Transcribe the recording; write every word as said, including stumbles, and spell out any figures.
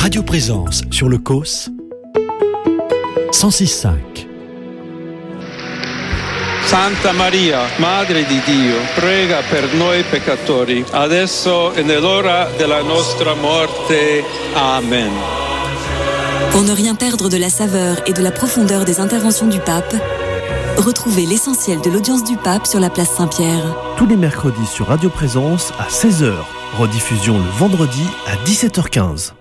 Radio Présence sur le C O S cent six virgule cinq. Santa Maria, Madre di Dio, prega per noi peccatori, adesso e nell'ora della nostra morte. Amen. Pour ne rien perdre de la saveur et de la profondeur des interventions du pape, retrouvez l'essentiel de l'audience du pape sur la place Saint-Pierre. Tous les mercredis sur Radio Présence à seize heures. Rediffusion le vendredi à dix-sept heures quinze.